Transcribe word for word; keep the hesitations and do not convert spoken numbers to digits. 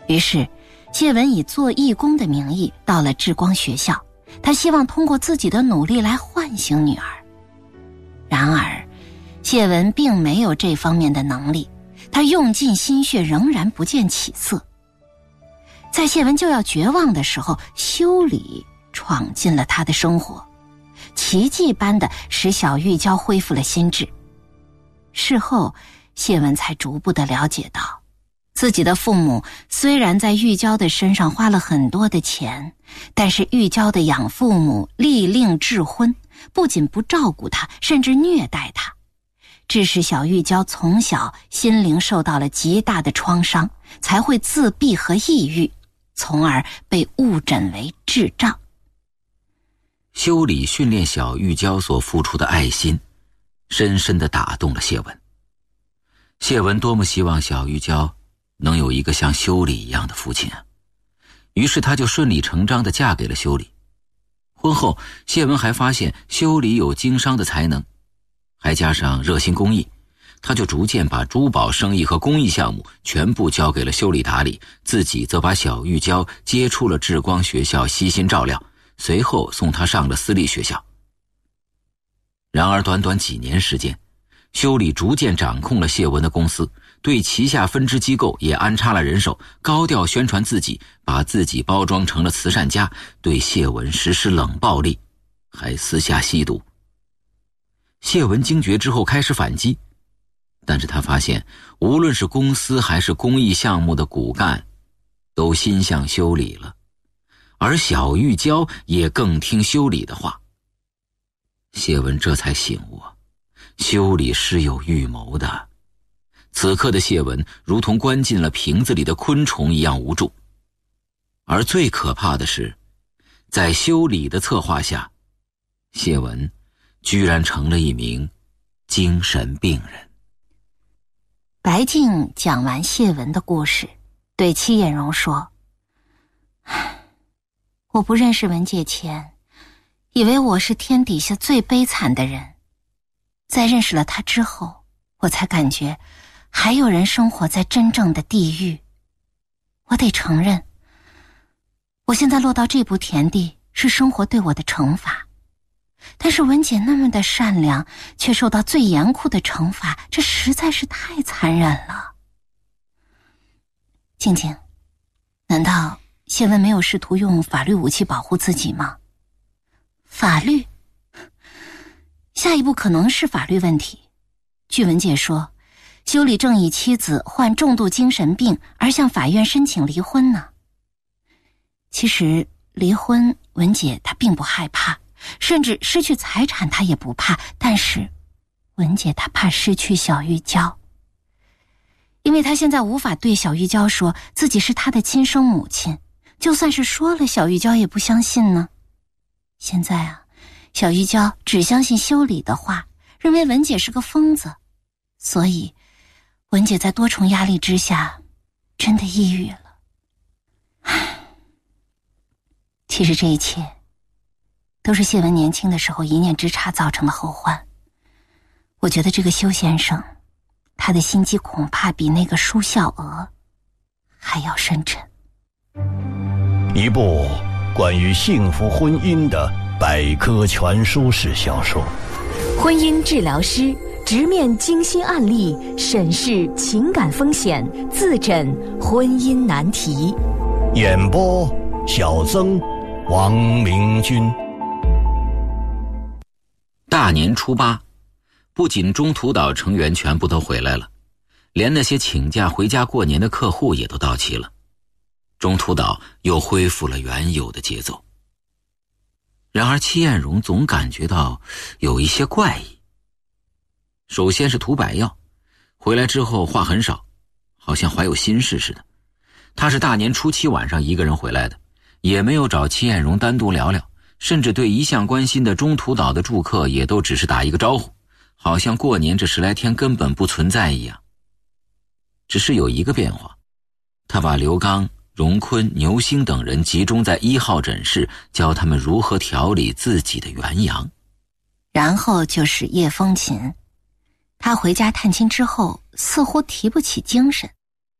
于是谢文以做义工的名义到了智光学校，他希望通过自己的努力来唤醒女儿。然而谢文并没有这方面的能力，他用尽心血仍然不见起色。在谢文就要绝望的时候，修理闯进了他的生活，奇迹般的使小玉娇恢复了心智。事后谢文才逐步的了解到，自己的父母虽然在玉娇的身上花了很多的钱，但是玉娇的养父母力令智昏，不仅不照顾她，甚至虐待她，致使小玉娇从小心灵受到了极大的创伤，才会自闭和抑郁，从而被误诊为智障。 修理训练小玉娇所付出的爱心深深地打动了谢文。谢文多么希望小玉娇能有一个像修理一样的父亲啊！于是他就顺理成章地嫁给了修理。婚后，谢文还发现修理有经商的才能，还加上热心公益，他就逐渐把珠宝生意和公益项目全部交给了修理打理，自己则把小玉娇接出了智光学校悉心照料，随后送她上了私立学校。然而短短几年时间，修理逐渐掌控了谢文的公司，对旗下分支机构也安插了人手，高调宣传自己，把自己包装成了慈善家，对谢文实施冷暴力，还私下吸毒。谢文惊觉之后开始反击，但是他发现无论是公司还是公益项目的骨干都心向修理了，而小玉娇也更听修理的话。谢文这才醒悟啊，修理是有预谋的。此刻的谢文如同关进了瓶子里的昆虫一样无助。而最可怕的是，在修理的策划下，谢文居然成了一名精神病人。 白静讲完谢文的故事，对戚艳荣说：我不认识文姐前，以为我是天底下最悲惨的人，在认识了她之后，我才感觉还有人生活在真正的地狱。我得承认，我现在落到这步田地是生活对我的惩罚，但是文姐那么的善良，却受到最严酷的惩罚，这实在是太残忍了。静静，难道谢文没有试图用法律武器保护自己吗？法律？下一步可能是法律问题。据文姐说，修理正以妻子患重度精神病而向法院申请离婚呢。其实离婚，文姐她并不害怕，甚至失去财产她也不怕，但是文姐她怕失去小玉娇，因为她现在无法对小玉娇说自己是她的亲生母亲，就算是说了，小玉娇也不相信呢。现在啊，小玉娇只相信修理的话，认为文姐是个疯子，所以文姐在多重压力之下真的抑郁了。唉，其实这一切都是谢文年轻的时候一念之差造成的后患。我觉得这个修先生，他的心机恐怕比那个舒孝娥还要深沉。 一部关于幸福婚姻的百科全书式小说， 婚姻治疗师直面精心案例，审视情感风险，自诊婚姻难题。 演播小曾、王明君。 大年初八，不仅中途岛成员全部都回来了，连那些请假回家过年的客户也都到齐了。中途岛又恢复了原有的节奏。然而戚艳荣总感觉到有一些怪异。首先是涂百耀，回来之后话很少，好像怀有心事似的。他是大年初七晚上一个人回来的，也没有找戚艳荣单独聊聊，甚至对一向关心的中途岛的住客也都只是打一个招呼，好像过年这十来天根本不存在一样。只是有一个变化，他把刘刚、荣坤、牛星等人集中在一号诊室，教他们如何调理自己的元阳。 然后就是叶风琴，他回家探亲之后似乎提不起精神，